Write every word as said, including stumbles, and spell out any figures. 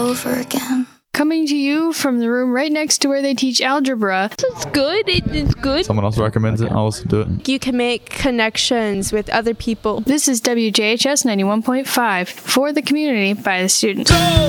over again. Coming to you from the room right next to where they teach algebra. It's good. It, it's good. Someone else recommends it, I'll also do it. You can make connections with other people. This is W J H S ninety-one point five, for the community, by the students.